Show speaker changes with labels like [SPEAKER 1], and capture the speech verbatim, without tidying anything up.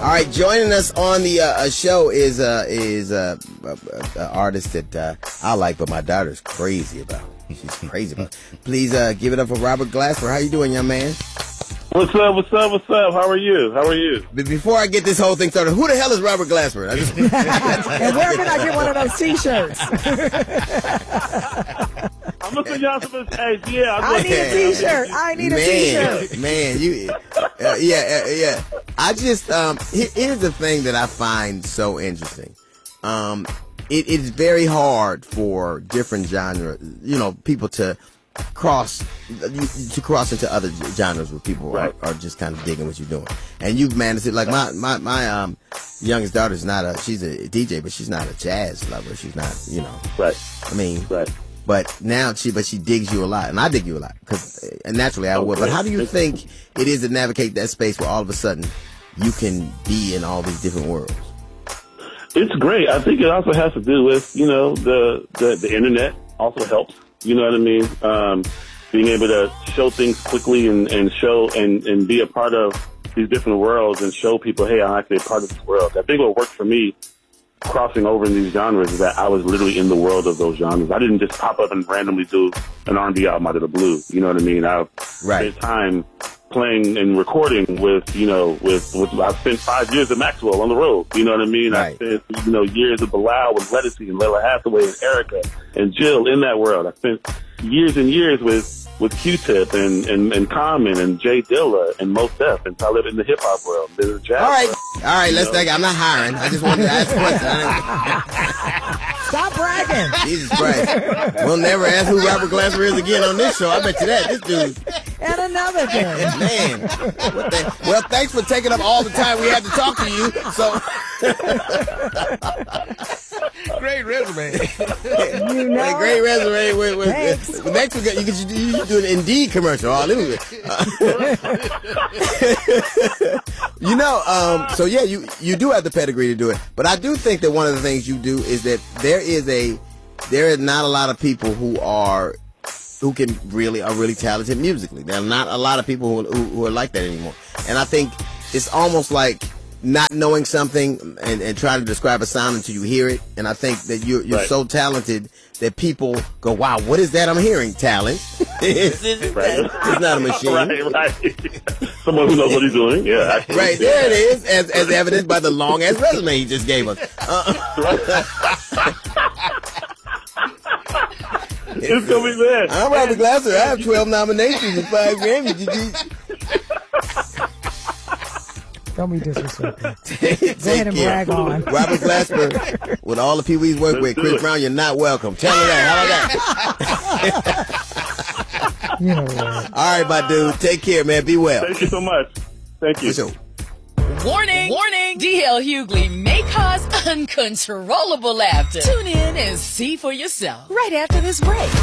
[SPEAKER 1] All right, joining us on the uh, show is uh, is uh, an artist that uh, I like, but my daughter's crazy about. She's crazy about. Please uh, give it up for Robert Glasper. How you doing, young man?
[SPEAKER 2] What's up, what's up, what's up? How are you? How are you?
[SPEAKER 1] But before I get this whole thing started, who the hell is Robert Glasper? I just...
[SPEAKER 3] And where can I get one of those T-shirts?
[SPEAKER 2] I'm Mister Johnson. Hey, yeah. I'm
[SPEAKER 3] I need a T-shirt. I need
[SPEAKER 1] man,
[SPEAKER 3] a T-shirt.
[SPEAKER 1] Man, you, uh, yeah, uh, yeah. I just, um, here, here's the thing that I find so interesting. Um, it, it's very hard for different genres, you know, people to cross to cross into other genres where people
[SPEAKER 2] right.
[SPEAKER 1] are, are just kind of digging what you're doing, and you've managed it. Like my my my um youngest daughter's not a she's a D J, but she's not a jazz lover. She's not, you know.
[SPEAKER 2] Right.
[SPEAKER 1] I mean.
[SPEAKER 2] Right.
[SPEAKER 1] But now she but she digs you a lot, and I dig you a lot because and naturally I
[SPEAKER 2] oh,
[SPEAKER 1] would.
[SPEAKER 2] great.
[SPEAKER 1] But how do you think it is to navigate that space where all of a sudden you can be in all these different worlds?
[SPEAKER 2] It's great. I think it also has to do with, you know, the the, the internet also helps. You know what I mean? Um, being able to show things quickly and, and show and, and be a part of these different worlds and show people, hey, I'm actually a part of this world. I think what worked for me crossing over in these genres is that I was literally in the world of those genres. I didn't just pop up and randomly do an R and B album out of the blue. You know what I mean? I've
[SPEAKER 1] right.
[SPEAKER 2] spent time playing and recording with, you know, with, with, I spent five years at Maxwell on the road. You know what I mean?
[SPEAKER 1] Right.
[SPEAKER 2] I spent, you know, years at Bilal with Lettucey and Layla Hathaway and Erica and Jill in that world. I spent years and years with, with Q-Tip and, and, and Common and Jay Dilla and Mos Def and Talib in the hip hop world. The jazz
[SPEAKER 1] all right.
[SPEAKER 2] world.
[SPEAKER 1] All right. Let's
[SPEAKER 2] know?
[SPEAKER 1] take I'm not hiring. I just wanted to ask questions.
[SPEAKER 3] Stop bragging.
[SPEAKER 1] Jesus Christ. We'll never ask who Robert Glasper is again on this show. I bet you that. This dude.
[SPEAKER 3] And another thing.
[SPEAKER 1] Man. What the, well, thanks for taking up all the time we had to talk to you. So.
[SPEAKER 4] Great resume.
[SPEAKER 3] You know
[SPEAKER 1] Hey, great resume. Wait, wait,
[SPEAKER 3] Thanks.
[SPEAKER 1] wait. Next we got you could you, you do an Indeed commercial. Oh, let me, uh, you know, um, so yeah, you you do have the pedigree to do it, but I do think that one of the things you do is that there is a there is not a lot of people who are who can really are really talented musically. There are not a lot of people who who, who are like that anymore, and I think it's almost like not knowing something and, and trying to describe a sound until you hear it. And I think that you're, you're
[SPEAKER 2] right.
[SPEAKER 1] so talented that people go, wow, what is that I'm hearing? Talent. it's, it's,
[SPEAKER 2] Right.
[SPEAKER 1] it's not a machine.
[SPEAKER 2] Right, right. Someone who knows what he's doing. Yeah. I-
[SPEAKER 1] Right, there it is, as, as evidenced by the long-ass resume he just gave us. Uh,
[SPEAKER 2] It's gonna be bad.
[SPEAKER 1] I'm Robert Glasper. I have twelve nominations and five Grammys. Did you-
[SPEAKER 3] Don't be disrespectful.
[SPEAKER 1] Take
[SPEAKER 3] Go ahead and
[SPEAKER 1] care.
[SPEAKER 3] brag on.
[SPEAKER 1] Robert Glasper, with all the people he's worked with, Chris Brown, you're not welcome. Tell her that. How about that?
[SPEAKER 3] You know what?
[SPEAKER 1] All right, my dude. Take care, man. Be well.
[SPEAKER 2] Thank you so much. Thank you.
[SPEAKER 1] For sure.
[SPEAKER 5] Warning! Warning! D L Hughley may cause uncontrollable laughter. Tune in and see for yourself right after this break.